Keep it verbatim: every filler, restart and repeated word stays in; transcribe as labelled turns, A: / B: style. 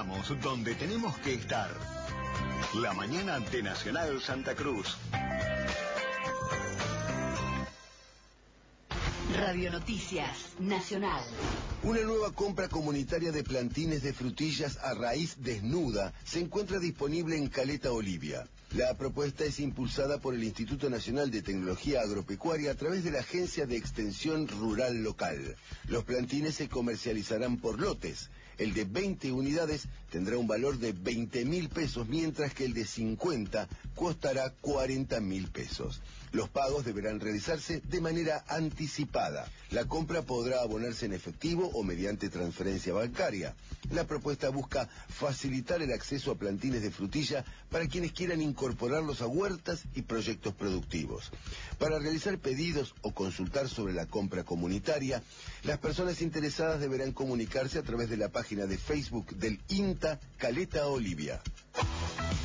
A: Estamos donde tenemos que estar. La mañana de Nacional Santa Cruz.
B: Radio Noticias Nacional.
C: Una nueva compra comunitaria de plantines de frutillas a raíz desnuda se encuentra disponible en Caleta Olivia. La propuesta es impulsada por el Instituto Nacional de Tecnología Agropecuaria a través de la Agencia de Extensión Rural Local. Los plantines se comercializarán por lotes. El de veinte unidades tendrá un valor de veinte mil pesos, mientras que el de cincuenta costará cuarenta mil pesos. Los pagos deberán realizarse de manera anticipada. La compra podrá abonarse en efectivo o mediante transferencia bancaria. La propuesta busca facilitar el acceso a plantines de frutilla para quienes quieran incorporarlos a huertas y proyectos productivos. Para realizar pedidos o consultar sobre la compra comunitaria, las personas interesadas deberán comunicarse a través de la página de Facebook del INTA Caleta Olivia.